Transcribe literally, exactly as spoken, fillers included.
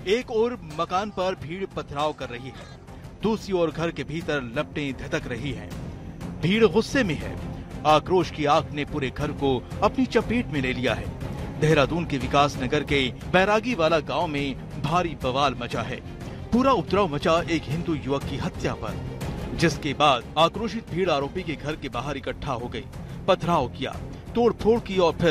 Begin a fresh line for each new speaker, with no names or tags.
एक ओर मकान पर भीड़ पथराव कर रही है, दूसरी ओर घर के भीतर लपटें धधक रही हैं। भीड़ गुस्से में है। आक्रोश की आग ने पूरे घर को अपनी चपेट में ले लिया है। देहरादून के विकास नगर के बैरागी वाला गांव में भारी बवाल मचा है। पूरा उपद्रव मचा एक हिंदू युवक की हत्या पर, जिसके बाद आक्रोशित भीड़ आरोपी के घर के बाहर इकट्ठा हो गई, पथराव किया, तोड़फोड़ की और फिर